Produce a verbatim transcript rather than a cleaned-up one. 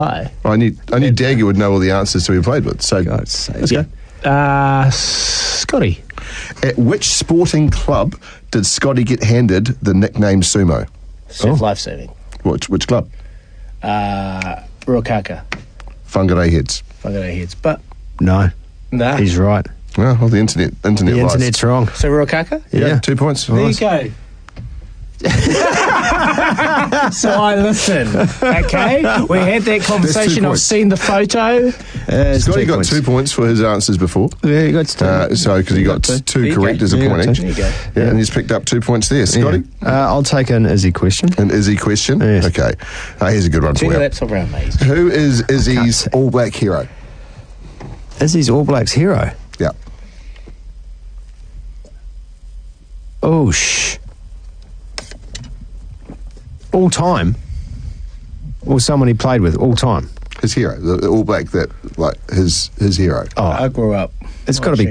Hi. I knew, I knew Dagger would know all the answers to who he played with. So God's sake. let's go. Uh, Scotty. At which sporting club did Scotty get handed the nickname Sumo? Surf life saving. Which which club? Uh, Ruakaka. Whangarei Heads. Whangarei Heads. But, No, nah. he's right. Well, well the internet internet The lies. internet's wrong. So Ruakaka? Yeah, Yeah. two points. There Nice. you go. So I listen, okay? We had that conversation. I've points. seen the photo. Uh, Scotty got points. two points for his answers before. Yeah, you got two. Uh, so, because he got two. two There you correct go. as a Yeah, you point got each. two. There you go. Yeah, and he's picked up two points there. Scotty, Yeah. Uh, I'll take an Izzy question. an Izzy question. Yes. Okay. Uh, here's a good one Turn for your you. laptop around, mate. Who is Izzy's say. All Black hero? Izzy's All Blacks hero. Yeah. Oh, shh. All time? Or someone he played with all time? His hero. The, the All Black that, like, his his hero. Oh, I grew up. it's got to be